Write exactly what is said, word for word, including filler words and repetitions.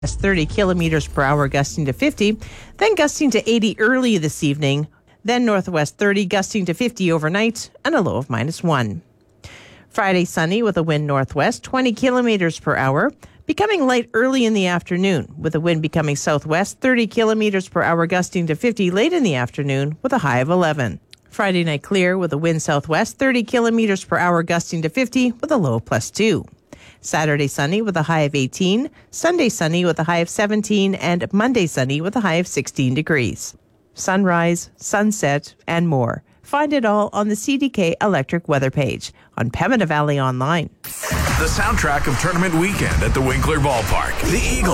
That's thirty kilometers per hour, gusting to fifty, then gusting to eighty early this evening, then northwest thirty, gusting to fifty overnight, and a low of minus one. Friday, sunny with a wind northwest, twenty kilometers per hour, becoming light early in the afternoon, with the wind becoming southwest, thirty kilometers per hour, gusting to fifty late in the afternoon, with a high of eleven. Friday night clear with a wind southwest, thirty kilometers per hour, gusting to fifty, with a low of plus two. Saturday sunny with a high of eighteen, Sunday sunny with a high of seventeen, and Monday sunny with a high of sixteen degrees. Sunrise, sunset, and more. Find it all on the C D K Electric weather page on Pembina Valley Online. The soundtrack of tournament weekend at the Winkler Ballpark. The Eagles.